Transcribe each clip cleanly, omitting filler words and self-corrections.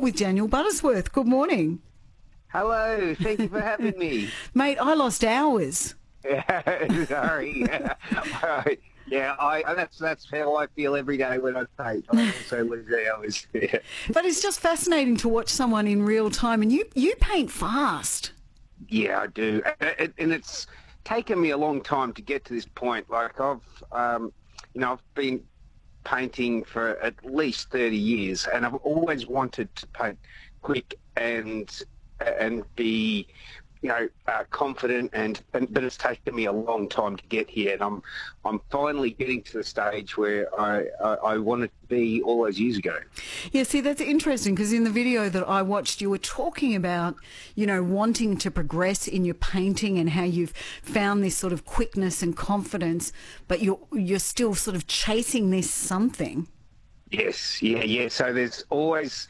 with Daniel Buttersworth. Good morning. Hello, thank you for having me. Mate, I lost hours. Sorry. That's how I feel every day when I paint. I also lose hours. But it's just fascinating to watch someone in real time, and you paint fast. Yeah, I do. And it's taken me a long time to get to this point. Like I've been painting for at least 30 years, and I've always wanted to paint quick and be, confident, but it's taken me a long time to get here, and I'm finally getting to the stage where I wanted to be all those years ago. Yeah, see, that's interesting, because in the video that I watched, you were talking about, wanting to progress in your painting and how you've found this sort of quickness and confidence, but you're still sort of chasing this something. Yes, yeah. So there's always,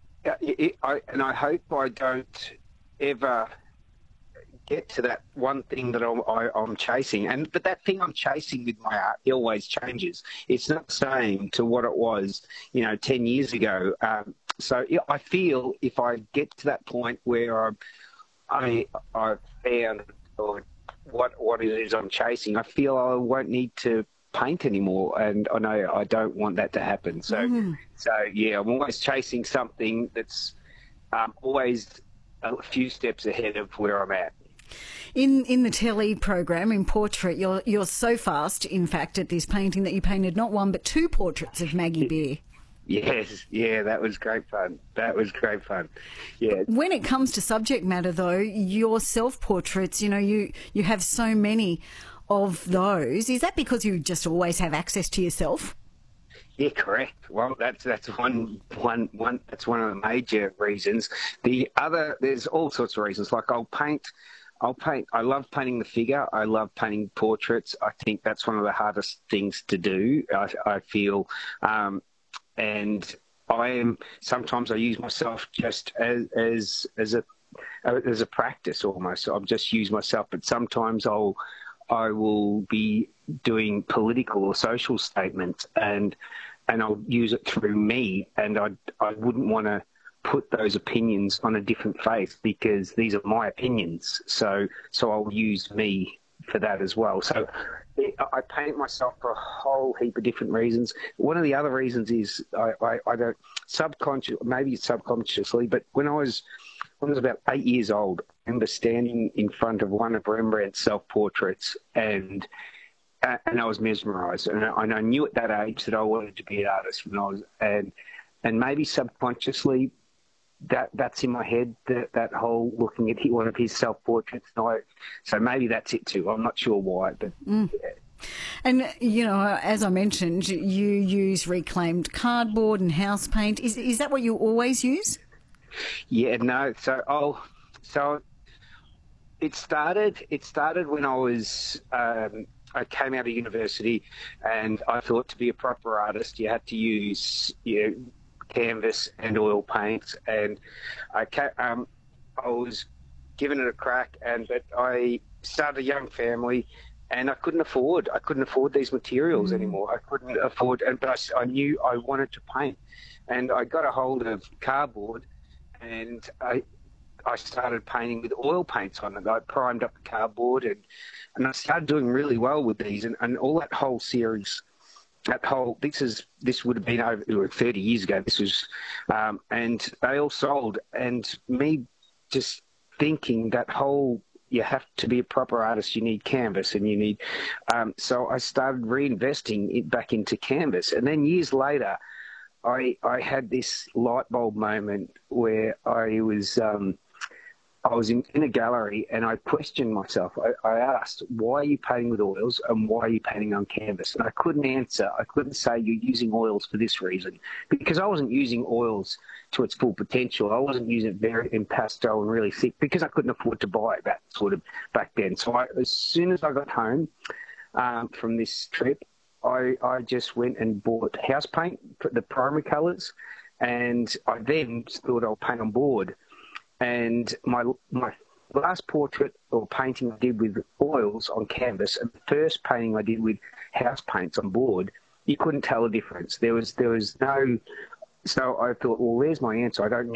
and I hope I don't ever get to that one thing that I'm chasing. But that thing I'm chasing with my art, it always changes. It's not the same to what it was, 10 years ago. So I feel if I get to that point where I found what it is I'm chasing, I feel I won't need to paint anymore, and I know I don't want that to happen. So I'm always chasing something that's always a few steps ahead of where I'm at. In the telly program, in Portrait, you're so fast, in fact, at this painting that you painted not one but two portraits of Maggie Beer. Yes, yeah, that was great fun. Yeah. When it comes to subject matter, though, your self-portraits, you have so many of those. Is that because you just always have access to yourself? Yeah, correct. Well, that's one. That's one of the major reasons. There's all sorts of reasons. Like I'll paint. I love painting the figure. I love painting portraits. I think that's one of the hardest things to do. I feel, and sometimes I use myself just as a practice almost. So I'll just use myself, but sometimes I will be doing political or social statements, and I'll use it through me, and I wouldn't want to put those opinions on a different face because these are my opinions. So I'll use me for that as well. So I paint myself for a whole heap of different reasons. One of the other reasons is I don't maybe subconsciously, but when I was about 8 years old, I remember standing in front of one of Rembrandt's self-portraits, and I was mesmerised, and I knew at that age that I wanted to be an artist when I was, and maybe subconsciously that's in my head, that whole looking at one of his self-portraits. So maybe that's it too. I'm not sure why, but yeah. And, as I mentioned, you use reclaimed cardboard and house paint. Is that what you always use? Yeah, no. So it started when I was I came out of university, and I thought to be a proper artist you had to use canvas and oil paints, and I was giving it a crack, but I started a young family, and I couldn't afford these materials anymore. I couldn't afford, but I knew I wanted to paint, and I got a hold of cardboard, and I started painting with oil paints on it. I primed up the cardboard, and I started doing really well with these, and all that whole series. This would have been over 30 years ago. This was, and they all sold. And me just thinking you have to be a proper artist. You need canvas, and you need. So I started reinvesting it back into canvas, and then years later, I had this light bulb moment where I was in a gallery, and I questioned myself. I asked, why are you painting with oils, and why are you painting on canvas? And I couldn't answer. I couldn't say you're using oils for this reason, because I wasn't using oils to its full potential. I wasn't using it very in pastel and really thick because I couldn't afford to buy it back then. So as soon as I got home from this trip, I just went and bought house paint, the primary colours, and I then thought I'll paint on board. And my last portrait or painting I did with oils on canvas, and the first painting I did with house paints on board, you couldn't tell the difference. There was no. So I thought, well, there's my answer. I don't